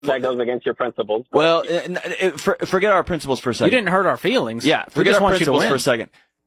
that goes against your principles. Well, forget our principles for a second. You didn't hurt our feelings. Yeah, we forget just our want you to principles win. for a second.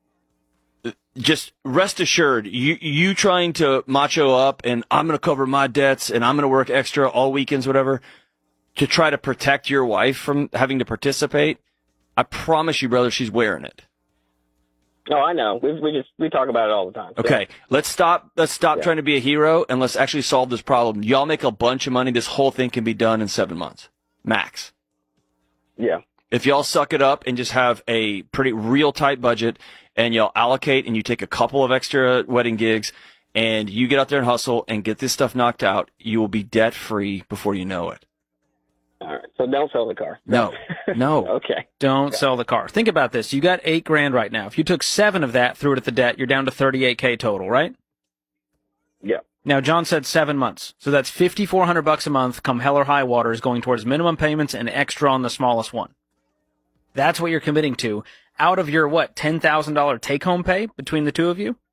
Just rest assured, you trying to macho up and I'm going to cover my debts and I'm going to work extra all weekends, whatever, to try to protect your wife from having to participate. I promise you, brother, she's wearing it. Oh, I know. We talk about it all the time. So. Okay, let's stop trying to be a hero and let's actually solve this problem. Y'all make a bunch of money. This whole thing can be done in 7 months, max. Yeah. If y'all suck it up and just have a pretty real tight budget and y'all allocate and you take a couple of extra wedding gigs and you get out there and hustle and get this stuff knocked out, you will be debt free before you know it. All right. So don't sell the car. No. Okay. Don't sell the car. Think about this. You got $8,000 right now. If you took 7 of that, threw it at the debt, you're down to $38K total, right? Yeah. Now, John said 7 months. So that's $5,400 a month come hell or high water is going towards minimum payments and extra on the smallest one. That's what you're committing to out of your, $10,000 take-home pay between the two of you?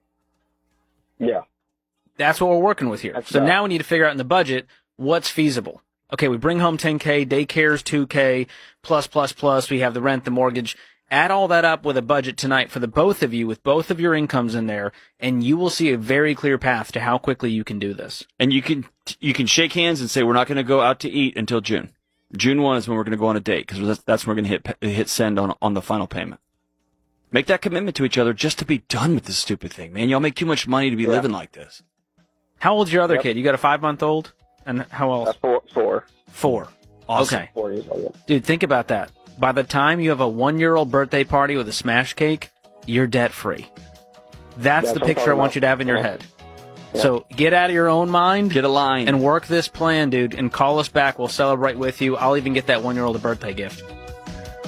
Yeah. That's what we're working with here. So now we need to figure out in the budget what's feasible. Okay, we bring home $10K, daycare's $2K, plus, we have the rent, the mortgage. Add all that up with a budget tonight for the both of you with both of your incomes in there, and you will see a very clear path to how quickly you can do this. And you can shake hands and say, we're not going to go out to eat until June. June 1 is when we're going to go on a date, because that's when we're going to hit send on the final payment. Make that commitment to each other just to be done with this stupid thing, man. Y'all make too much money to be living like this. How old's your other kid? You got a 5-month-old? And how else? 4. 4. Awesome. Okay. 4 years old. Dude, think about that. By the time you have a 1-year-old birthday party with a smash cake, you're debt-free. That's the picture I want you to have in your head. Yeah. So get out of your own mind. Get a line. And work this plan, dude, and call us back. We'll celebrate with you. I'll even get that 1-year-old a birthday gift.